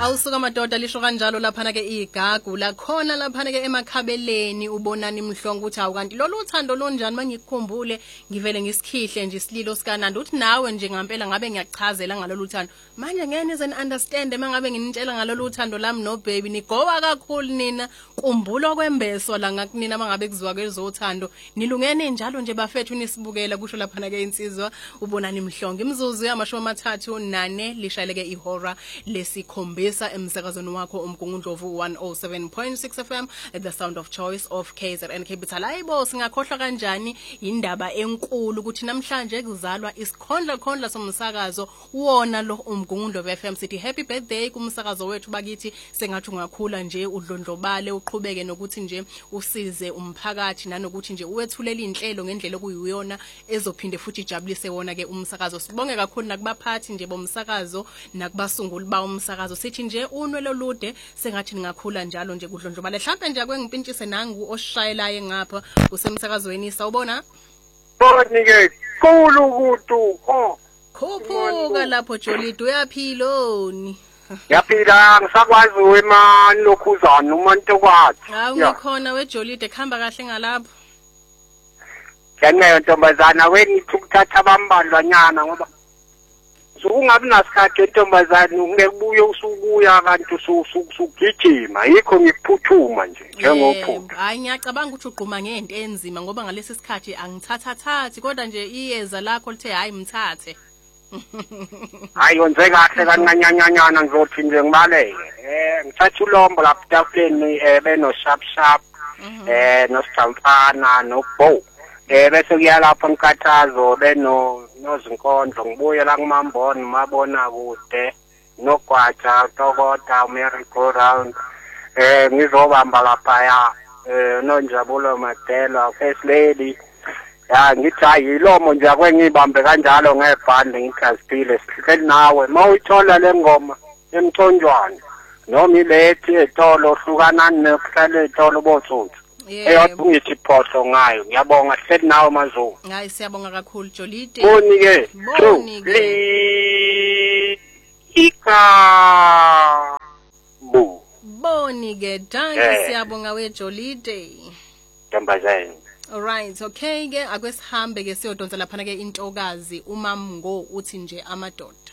Awusuka madoda lisho kanjalo lapha ke igagu la khona lapha ke emakhabeleni ubonani Mhlongo uthi awu kanti lolu uthando lonjani mangikukhumbule ngivele ngisikhihle nje isililo sikaNandi uthi nawe nje ngempela ngabe ngiyachazela ngalolu uthando manje ngeke nize understand mangabe nginitshela ngalolu uthando lami no baby nigoba kakhulu nina kumbulo kwembeso la ngakunina mangabe kuziwa kwezothando nilungene njalo nje bafethu nisibukela kusho lapha ke insizwa ubonani Mhlongo imzuzu yamashumi amathathu nane lishayeleke ihora lesikhombisa emsakazweni wakho umgungundlovu 107.6 FM at the sound of choice of KZN Capital. Hayibo singakhohlwa kanjani indaba enkulu ukuthi namhlanje kuzalwa isikhondla somsakazo wona lo umgungundlovu FM sithi happy birthday kumsakazo wethu bakithi sengathi ungakhula nje udlondlobale uqhubeke nokuthi nje usize umphakathi nanokuthi nje uwethulela inhlelo ngendlela okuyiyona ezophinde futhi ijabulise wona ke umsakazo. Sibonge kakhulu nakubaphathi nje bomsakazo nakubasunguli ba umsakazo sithi nje unwele olude sengathi ningakhula njalo nje kudlondlobale mhlawumbe nje akwengipintshise nangu oshayelaye ngapha kusemsakazweni sawubona Boni ke khulu kutu khuphuka lapho Jolide uyaphiloni yaphila ngisakwazi wema lokhuzana umuntu kwathi hawu ngikhona weJolide khamba kahle ngalapho Yena ntombazana weni ukuthatha abambalwanyana ngoba ungabi nasikhathi entombazane ungekubuye usubuya abantu sugijima yikho ngiphuthuma nje njengophupho hayi ngiyacabanga ukuthi ugquma ngento enzima ngoba ngalesi sikhathi angithathathi kodwa nje iyeza lakho lithe hayi mthathe hayi yenze kahle kancanyanyana ngizothi nje ngibaleke ngithatha ulombo lapha tafuleni beno sharp noStamfana noBo bese kuyalapha enkathazo beno nozinkondlo ngibuye la kumamboni mabona kude nogwaja tokota merry go round ngizobamba lapha ya nonjabulo Madela first lady ya ngithi ayilomo nje akwengibambe kanjalo ngebhande ngikhaspile sihle nawe mawuyithola lengoma emthonjwana noma ilethi etolo hlukana nekuhlala etolo botsotsi eyodwa ngithi photho ngayo ngiyabonga sihle nawe mazulu hayi siyabonga kakhulu Jolide boni ke boni ke danke siyabonga we Jolide ntombazane alright okay ke akwesihambe ke siyodonsa lapha ke intokazi umamngo uthi nje amadoda